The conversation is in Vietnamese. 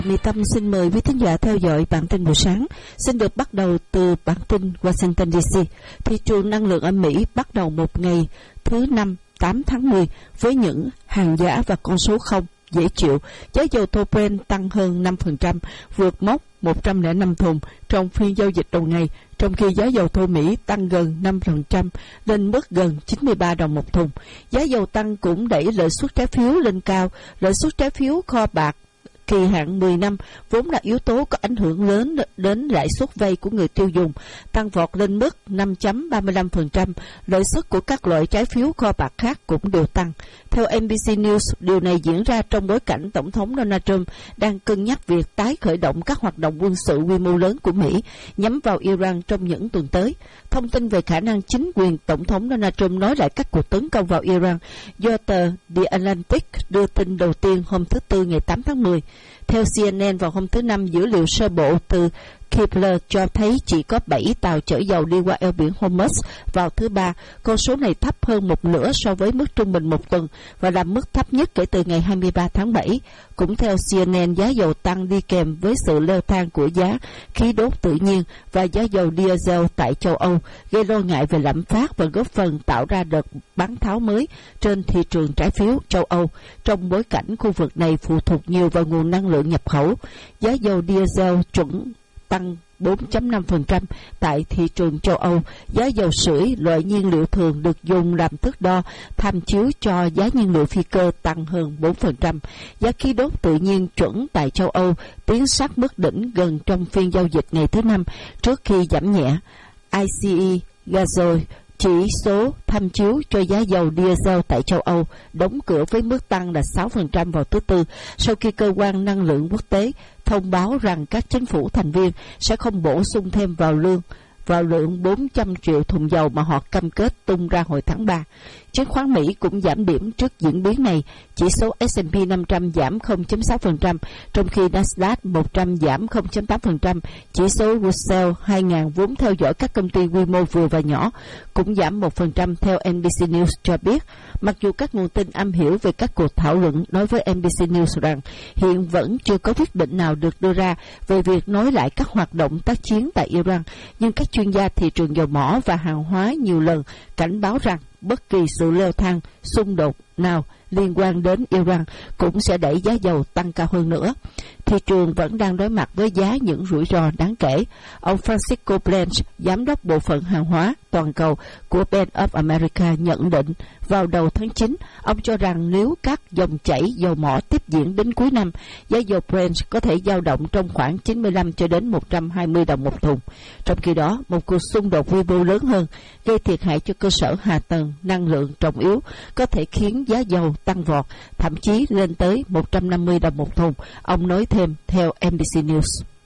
Mỹ Tâm xin mời quý thính giả theo dõi bản tin buổi sáng. Xin được bắt đầu từ bản tin Washington DC. Thị trường năng lượng ở Mỹ bắt đầu một ngày thứ Năm 8 tháng 10 với những hàng giá và con số không dễ chịu. Giá dầu thô Brent tăng hơn 5%, vượt mốc 105 thùng trong phiên giao dịch đầu ngày, trong khi giá dầu thô Mỹ tăng gần 5% lên mức gần 93 đồng một thùng. Giá dầu tăng cũng đẩy lợi suất trái phiếu lên cao. Lợi suất trái phiếu kho bạc kỳ hạn 10 năm vốn là yếu tố có ảnh hưởng lớn đến lãi suất vay của người tiêu dùng, tăng vọt lên mức 5.35%. Lợi suất của các loại trái phiếu kho bạc khác cũng đều tăng. Theo NBC News, điều này diễn ra trong bối cảnh Tổng thống Donald Trump đang cân nhắc việc tái khởi động các hoạt động quân sự quy mô lớn của Mỹ nhắm vào Iran trong những tuần tới. Thông tin về khả năng chính quyền Tổng thống Donald Trump nói lại các cuộc tấn công vào Iran do tờ The Atlantic đưa tin đầu tiên hôm thứ Tư ngày 8 tháng 10. Theo CNN, vào hôm thứ Năm, dữ liệu sơ bộ từ Kepler cho thấy chỉ có 7 tàu chở dầu đi qua eo biển Hormuz vào thứ Ba. Con số này thấp hơn một nửa so với mức trung bình một tuần và là mức thấp nhất kể từ ngày 23 tháng 7. Cũng theo CNN, giá dầu tăng đi kèm với sự leo thang của giá khí đốt tự nhiên và giá dầu diesel tại châu Âu, gây lo ngại về lạm phát và góp phần tạo ra đợt bán tháo mới trên thị trường trái phiếu châu Âu. Trong bối cảnh khu vực này phụ thuộc nhiều vào nguồn năng lượng nhập khẩu, giá dầu diesel chuẩn tăng 4.5% tại thị trường châu Âu. Giá dầu sưởi, loại nhiên liệu thường được dùng làm thước đo, tham chiếu cho giá nhiên liệu phi cơ tăng hơn 4%. Giá khí đốt tự nhiên chuẩn tại châu Âu tiến sát mức đỉnh gần trong phiên giao dịch ngày thứ Năm trước khi giảm nhẹ. ICE Gasoil, chỉ số tham chiếu cho giá dầu diesel tại châu Âu, đóng cửa với mức tăng là 6% vào thứ Tư sau khi cơ quan năng lượng quốc tế thông báo rằng các chính phủ thành viên sẽ không bổ sung thêm vào lượng 400 triệu thùng dầu mà họ cam kết tung ra hồi tháng 3. Chứng khoán Mỹ cũng giảm điểm trước diễn biến này. Chỉ số S&P 500 giảm 0.6%, trong khi Nasdaq 100 giảm 0.8%. Chỉ số Russell 2000 vốn theo dõi các công ty quy mô vừa và nhỏ cũng giảm 1% theo NBC News cho biết. Mặc dù các nguồn tin am hiểu về các cuộc thảo luận nói với NBC News rằng hiện vẫn chưa có quyết định nào được đưa ra về việc nối lại các hoạt động tác chiến tại Iran, nhưng các chuyên gia thị trường dầu mỏ và hàng hóa nhiều lần cảnh báo rằng bất kỳ sự leo thang, xung đột nào liên quan đến Iran cũng sẽ đẩy giá dầu tăng cao hơn nữa. Thị trường vẫn đang đối mặt với những rủi ro đáng kể. Ông Francisco Blanch, giám đốc bộ phận hàng hóa toàn cầu của Bank of America nhận định vào đầu tháng 9, ông cho rằng nếu các dòng chảy dầu mỏ tiếp diễn đến cuối năm, giá dầu Brent có thể dao động trong khoảng 95 cho đến 120 đồng một thùng. Trong khi đó, một cuộc xung đột quy mô lớn hơn gây thiệt hại cho cơ sở hạ tầng năng lượng trọng yếu có thể khiến giá dầu tăng vọt, thậm chí lên tới 150 đồng một thùng, ông nói thêm theo NBC News.